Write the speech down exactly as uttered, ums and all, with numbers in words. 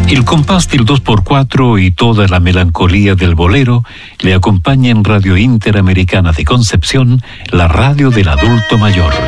El compás del dos por cuatro y toda la melancolía del bolero le acompaña en Radio Interamericana de Concepción, la radio del adulto mayor.